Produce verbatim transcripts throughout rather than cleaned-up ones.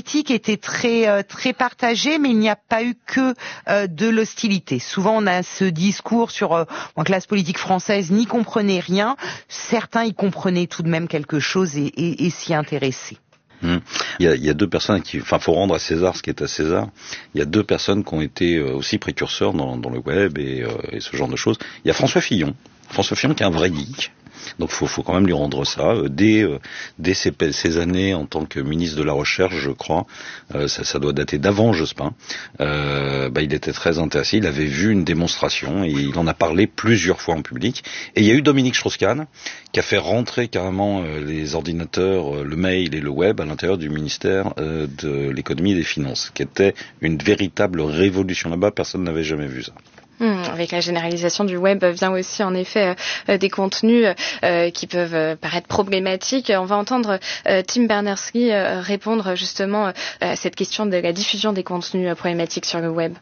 critiques étaient très euh, très partagées, mais il n'y a pas eu que euh, de l'hostilité. Souvent, on a ce discours sur euh, la classe politique française n'y comprenait rien. Certains y comprenaient tout de même quelque chose et, et, et s'y intéressaient. Mmh. Il, y a, il y a deux personnes qui, enfin, faut rendre à César ce qui est à César. Il y a deux personnes qui ont été euh, aussi précurseurs dans, dans le web et, euh, et ce genre de choses. Il y a François Fillon. François Fillon qui est un vrai geek. Donc faut, faut quand même lui rendre ça. Dès, euh, dès ses, ses années en tant que ministre de la Recherche, je crois, euh, ça, ça doit dater d'avant Jospin, euh, bah, il était très intéressé, il avait vu une démonstration et il en a parlé plusieurs fois en public. Et il y a eu Dominique Strauss-Kahn qui a fait rentrer carrément euh, les ordinateurs, euh, le mail et le web à l'intérieur du ministère euh, de l'économie et des finances, qui était une véritable révolution là-bas, personne n'avait jamais vu ça. Mmh, avec la généralisation du web vient aussi en effet euh, des contenus euh, qui peuvent euh, paraître problématiques. On va entendre euh, Tim Berners-Lee euh, répondre justement euh, à cette question de la diffusion des contenus euh, problématiques sur le web.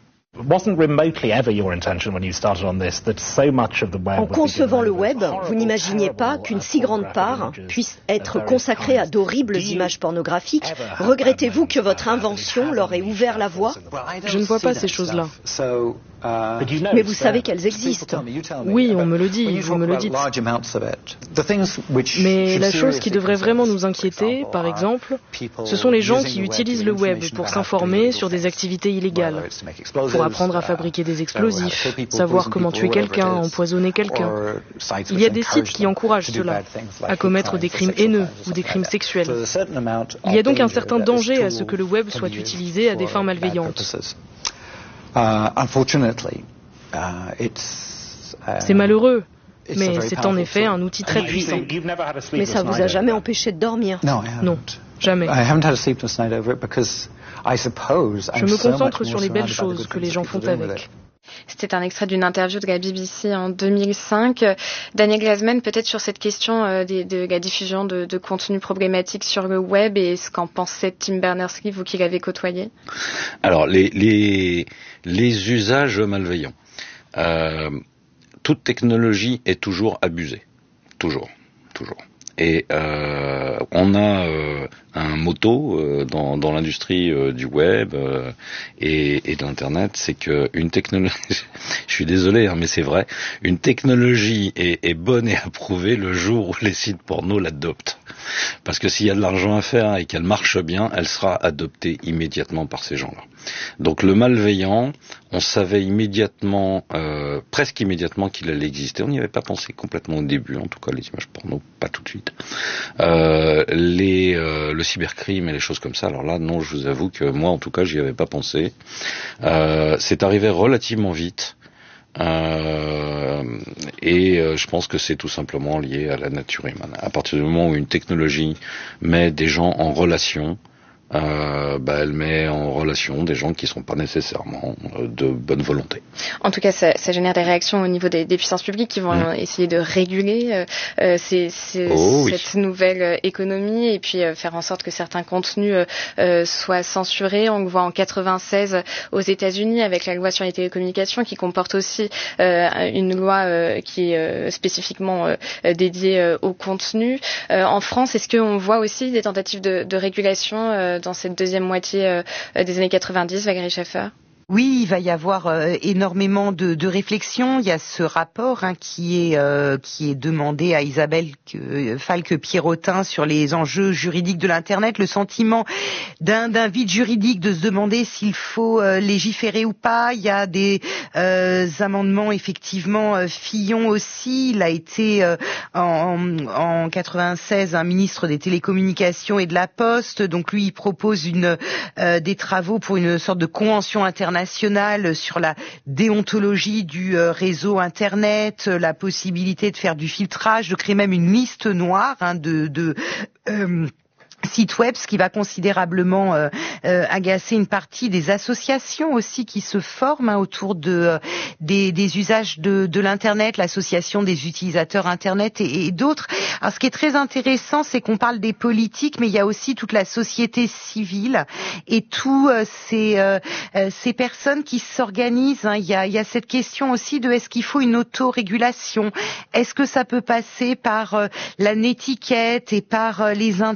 En concevant le web, vous n'imaginiez pas qu'une si grande part puisse être consacrée à d'horribles images pornographiques. Regrettez-vous que votre invention leur ait ouvert la voie ? Je ne vois pas ces choses-là. Mais vous savez qu'elles existent. Oui, on me le dit, vous me le dites. Mais la chose qui devrait vraiment nous inquiéter, par exemple, ce sont les gens qui utilisent le web pour s'informer sur des activités illégales, pour apprendre à fabriquer des explosifs, savoir comment tuer quelqu'un, empoisonner quelqu'un. Il y a des sites qui encouragent cela, à commettre des crimes haineux ou des crimes sexuels. Il y a donc un certain danger à ce que le web soit utilisé à des fins malveillantes. C'est malheureux, mais c'est en effet un outil très puissant. Mais ça vous a jamais empêché de dormir ? Non, jamais. Je me concentre sur les belles choses que les gens font avec. C'était un extrait d'une interview de la B B C en deux mille cinq. Daniel Glazman, peut-être sur cette question euh, de, de la diffusion de, de contenus problématiques sur le web et ce qu'en pensait Tim Berners-Lee, vous qui l'avez côtoyé. Alors, les, les, les usages malveillants. Euh, toute technologie est toujours abusée. Toujours. Toujours. Et euh, on a euh, un motto euh, dans, dans l'industrie euh, du web euh, et, et de l'internet, c'est que une technologie, je suis désolé, hein, mais c'est vrai, une technologie est, est bonne et approuvée le jour où les sites porno l'adoptent. Parce que s'il y a de l'argent à faire et qu'elle marche bien, elle sera adoptée immédiatement par ces gens-là. Donc le malveillant, on savait immédiatement, euh, presque immédiatement qu'il allait exister. On n'y avait pas pensé complètement au début, en tout cas les images porno, pas tout de suite. Euh, les, euh, le cybercrime et les choses comme ça, alors là, non, je vous avoue que moi, en tout cas, j'y avais pas pensé. Euh, c'est arrivé relativement vite. Euh, et euh, je pense que c'est tout simplement lié à la nature humaine. À partir du moment où une technologie met des gens en relation, euh, bah, elle met en relation des gens qui ne sont pas nécessairement euh, de bonne volonté. En tout cas, ça, ça génère des réactions au niveau des, des puissances publiques qui vont mmh. essayer de réguler euh, ces, ces, oh, cette oui. nouvelle économie et puis euh, faire en sorte que certains contenus euh, soient censurés. On le voit en quatre-vingt-seize aux États-Unis avec la loi sur les télécommunications qui comporte aussi euh, une loi euh, qui est euh, spécifiquement euh, dédiée euh, au contenu. Euh, en France, est-ce qu'on voit aussi des tentatives de, de régulation euh, dans cette deuxième moitié euh, des années quatre-vingt-dix, Valérie Schaeffer? Oui, il va y avoir euh, énormément de, de réflexions. Il y a ce rapport hein, qui est euh, qui est demandé à Isabelle euh, Falque-Pierrotin sur les enjeux juridiques de l'internet, le sentiment d'un, d'un vide juridique, de se demander s'il faut euh, légiférer ou pas. Il y a des euh, amendements effectivement. euh, Fillon aussi, il a été euh, en, en quatre-vingt-seize un ministre des télécommunications et de la Poste. Donc lui, il propose une euh, des travaux pour une sorte de convention internationale nationale sur la déontologie du euh, réseau Internet, euh, la possibilité de faire du filtrage, de créer même une liste noire hein, de, de euh, site web, ce qui va considérablement euh, euh, agacer une partie des associations aussi qui se forment hein, autour de euh, des, des usages de, de l'internet, l'association des utilisateurs internet et, et d'autres. Alors, ce qui est très intéressant, c'est qu'on parle des politiques, mais il y a aussi toute la société civile et tous euh, ces euh, ces personnes qui s'organisent. Hein. Il y a il y a cette question aussi de est-ce qu'il faut une autorégulation? Est-ce que ça peut passer par euh, la netiquette et par euh, les internautes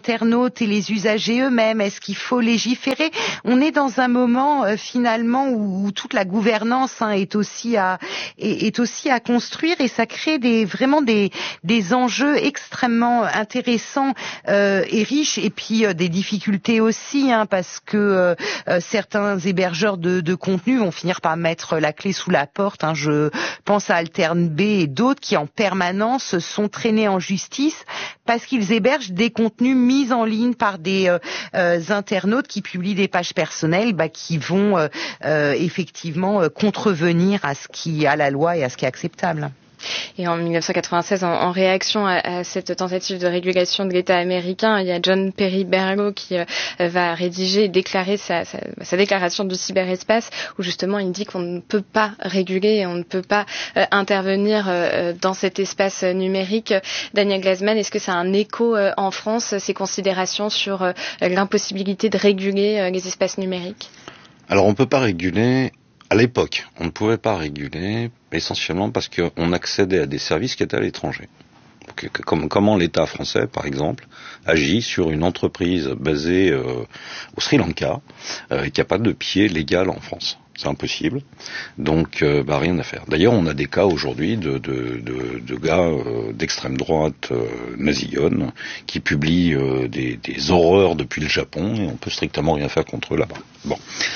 internautes et les usagers eux-mêmes? Est-ce qu'il faut légiférer? On est dans un moment euh, finalement où, où toute la gouvernance hein, est aussi à est, est aussi à construire, et ça crée des vraiment des des enjeux extrêmement intéressants euh, et riches, et puis euh, des difficultés aussi hein, parce que euh, euh, certains hébergeurs de, de contenu vont finir par mettre la clé sous la porte. Hein. Je pense à Altern B et d'autres qui en permanence sont traînés en justice parce qu'ils hébergent des contenus mis en ligne par des euh, euh, internautes qui publient des pages personnelles bah, qui vont euh, euh, effectivement euh, contrevenir à ce qui à la loi et à ce qui est acceptable. Et en mille neuf cent quatre-vingt-seize, en, en réaction à, à cette tentative de régulation de l'État américain, il y a John Perry Barlow qui euh, va rédiger et déclarer sa, sa, sa déclaration du cyberespace, où justement il dit qu'on ne peut pas réguler et on ne peut pas euh, intervenir euh, dans cet espace numérique. Daniel Glasman, est-ce que ça a un écho euh, en France, ces considérations sur euh, l'impossibilité de réguler euh, les espaces numériques? Alors on ne peut pas réguler. À l'époque, on ne pouvait pas réguler, essentiellement parce qu'on accédait à des services qui étaient à l'étranger. Comme, comment l'État français, par exemple, agit sur une entreprise basée euh, au Sri Lanka, euh, qui n'a pas de pied légal en France. C'est impossible. Donc, euh, bah, rien à faire. D'ailleurs, on a des cas aujourd'hui de, de, de, de gars euh, d'extrême droite euh, nazigonne qui publient euh, des, des horreurs depuis le Japon, et on peut strictement rien faire contre eux là-bas. Bon.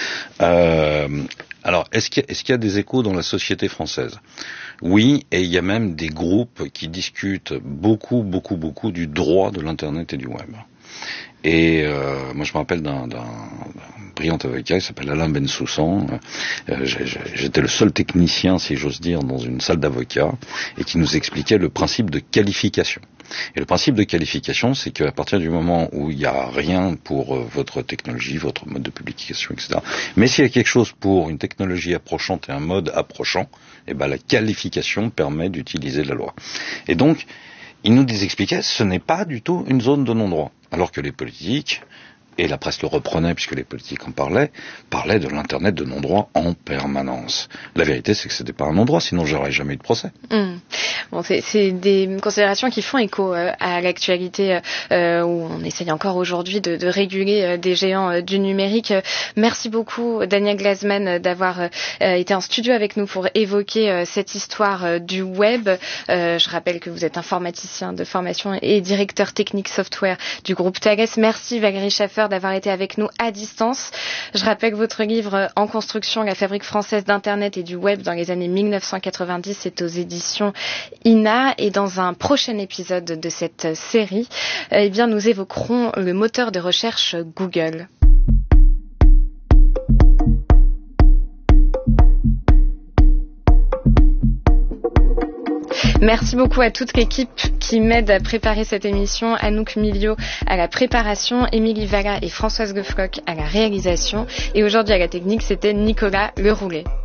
Euh, alors, est-ce qu'il y a, est-ce qu'il y a des échos dans la société française? Oui, et il y a même des groupes qui discutent beaucoup, beaucoup, beaucoup du droit de l'Internet et du web. Et euh, moi, je me rappelle d'un, d'un, d'un brillant avocat, il s'appelle Alain Bensoussan. Euh, j'étais le seul technicien, si j'ose dire, dans une salle d'avocats, et qui nous expliquait le principe de qualification. Et le principe de qualification, c'est qu'à partir du moment où il n'y a rien pour euh, votre technologie, votre mode de publication, et cetera, mais s'il y a quelque chose pour une technologie approchante et un mode approchant, eh ben la qualification permet d'utiliser la loi. Et donc, il nous expliquait, ce n'est pas du tout une zone de non-droit. Alors que les politiques, et la presse le reprenait puisque les politiques en parlaient, parlaient de l'Internet de non-droit en permanence. La vérité, c'est que c'était pas un non-droit, sinon j'aurais jamais eu de procès. Mmh. Bon, c'est, c'est des considérations qui font écho euh, à l'actualité euh, où on essaye encore aujourd'hui de, de réguler euh, des géants euh, du numérique. Euh, merci beaucoup, Daniel Glasman, d'avoir euh, été en studio avec nous pour évoquer euh, cette histoire euh, du web. Euh, je rappelle que vous êtes informaticien de formation et directeur technique software du groupe Thales. Merci, Valérie Schaffer, d'avoir été avec nous à distance. Je rappelle que votre livre En construction, la fabrique française d'Internet et du web dans les années mille neuf cent quatre-vingt-dix est aux éditions I N A, et dans un prochain épisode de cette série, eh bien, nous évoquerons le moteur de recherche Google. Merci beaucoup à toute l'équipe qui m'aide à préparer cette émission. Anouk Milio à la préparation, Émilie Valla et Françoise Lefloc à la réalisation. Et aujourd'hui à la technique, c'était Nicolas Leroulet.